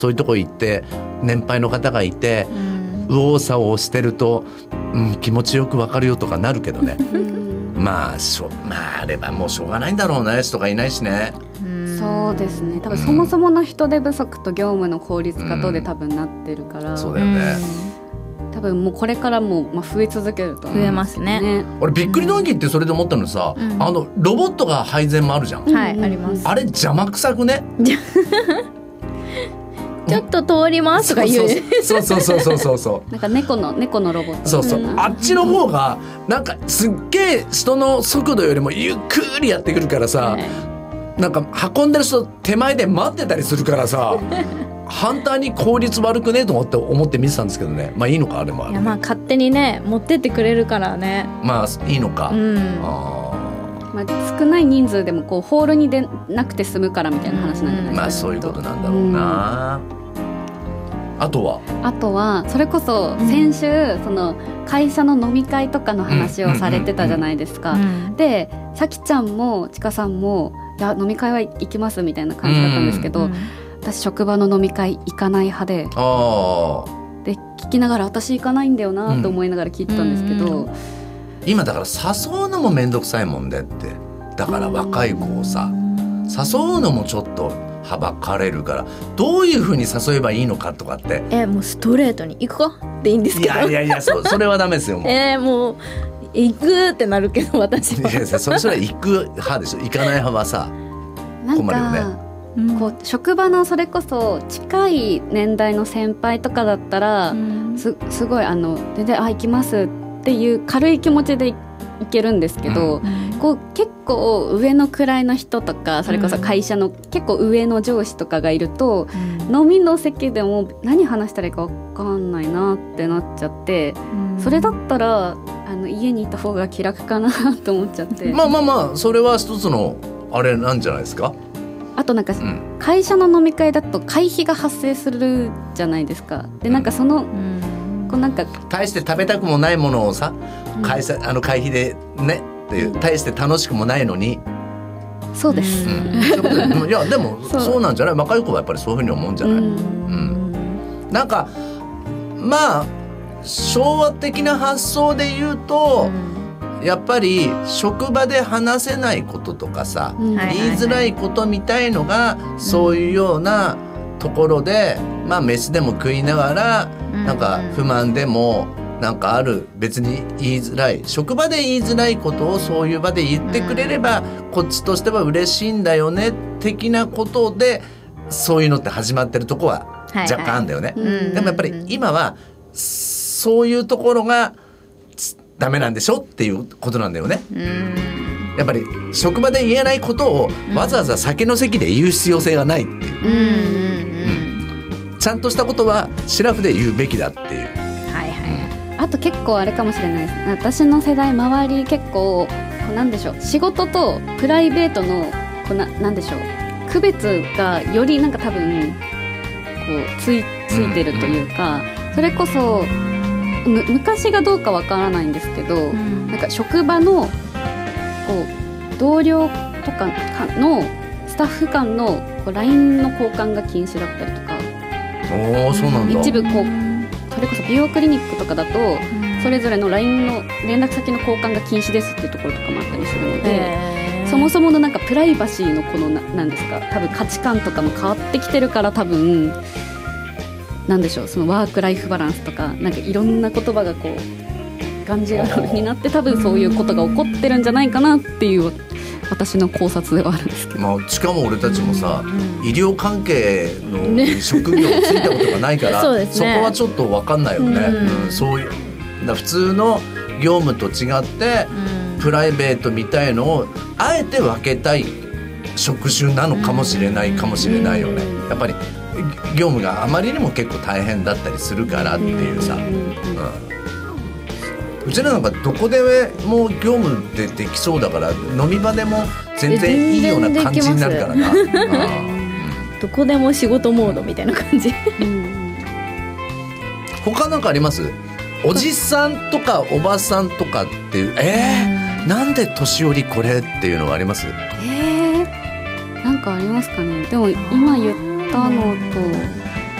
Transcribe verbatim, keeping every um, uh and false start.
そういうとこ行って年配の方がいて、うん、右往左往してると、うん、気持ちよく分かるよとかなるけどねまあしょ、まあ、あればもうしょうがないんだろうね、人がいないしね。 そうですね、多分そもそもの人手不足と業務の効率化とで多分なってるから、 うん、そうだよね。 多分もうこれからもまあ増え続けると思う、 増えますね。 俺びっくりドンキーってそれで思ったのさ、うん、あのロボットが配膳もあるじゃん、 はい、あります。 あれ邪魔くさくねちょっと通りますとか言う。 そうそうそうそうそうそうなんか猫の猫のロボット。 そうそう、うん、あっちの方がなんかすっげえ人の速度よりもゆっくりやってくるからさ、はい、なんか運んでる人手前で待ってたりするからさ反対に効率悪くねと思って思って見てたんですけどね。まあいいのかあれもある、ね、 いやまあ勝手にね持ってってくれるからね。 まあいいのか、うん、あまあ、少ない人数でもこうホールに出なくて済むからみたいな話なんじゃないですか。 まあそういうことなんだろうな、うん、あとはあとはそれこそ先週、うん、その会社の飲み会とかの話をされてたじゃないですか、うんうんうん、でさきちゃんもちかさんもいや飲み会は行きますみたいな感じだったんですけど、うんうん、私職場の飲み会行かない派で、あで聞きながら私行かないんだよなと思いながら聞いてたんですけど、うんうんうん、 今だから誘うのもめんどくさいもんでって、だから若い子をさ誘うのもちょっとはばかれるから、どういう風に誘えばいいのかとかって、 えもうストレートに行くかっていいんですけど、 いやいやいや そ, それはダメですよもうえー、もう行くってなるけど私は。 いやそれそれは行く派でしょ、行かない派はさ困るよね。 こう職場のそれこそ近い年代の先輩とかだったら、うん、す, すごいあの全然あ行きますっていう軽い気持ちでいけるんですけど、うん、こう結構上の位の人とかそれこそ会社の結構上の上司とかがいると、うん、飲みの席でも何話したらいいか分かんないなってなっちゃって、うん、それだったらあの家にいた方が気楽かなと思っちゃって、 まあまあまあそれは一つのあれなんじゃないですか。 あとなんか会社の飲み会だと会費が発生するじゃないですか。でなんかその、うん、こうなんか大して食べたくもないものをさ、会社あの会費でねっていう大して楽しくもないのに、 そうです、 うん、いやでもそう、そうなんじゃない。若い子はやっぱりそういうふうに思うんじゃない、うんうん、なんかまあ昭和的な発想で言うと、うん、やっぱり職場で話せないこととかさ、うん、言いづらいことみたいのが、うん、そういうようなところで、まあ飯でも食いながら、うん、なんか不満でもなんかある、別に言いづらい職場で言いづらいことをそういう場で言ってくれれば、うん、こっちとしては嬉しいんだよね的なことでそういうのって始まってるとこは若干あるんだよね、はいはい、でもやっぱり今はそういうところがダメなんでしょっていうことなんだよね。うん、やっぱり職場で言えないことをわざわざ酒の席で言う必要性がないっていう、うんうんうん、ちゃんとしたことはシラフで言うべきだっていう、はいはい、うん、あと結構あれかもしれないです。私の世代周り結構こうなんでしょう、仕事とプライベートのこう な, なんでしょう区別がよりなんか多分こう つ, いついてるというか、うんうん、それこそむ昔がどうかわからないんですけど、うん、なんか職場のこう同僚とかのスタッフ間のこう ライン の交換が禁止だったりとか、 おーそうなんだ。 一部こうそれこそ美容クリニックとかだと、うん、それぞれの ライン の連絡先の交換が禁止ですっていうところとかもあったりするので、そもそものなんかプライバシーのこの な, なんですか多分価値観とかも変わってきてるから、多分なんでしょう、そのワークライフバランスとかなんかいろんな言葉がこうがんじがらめになって、多分そういうことが起こってるんじゃないかなっていう私の考察ではあるんですけど、 まあ、しかも俺たちもさ、うん、医療関係の職業ついたことがないから、ね、そこはちょっと分かんないよね、うんうん、そういうだ普通の業務と違って、うん、プライベートみたいのをあえて分けたい職種なのかもしれないかもしれないよね、うん、やっぱり業務があまりにも結構大変だったりするからっていうさ、うんうんうん、うちらなんかどこでも業務でできそうだから、飲み場でも全然いいような感じになるからな、うん、 どこでも仕事モードみたいな感じ、うん、 他なんかあります？おじさんとかおばさんとかっていう、えー、なんで年寄りこれっていうのはあります？ えー、なんかありますかね。でも今言ったのと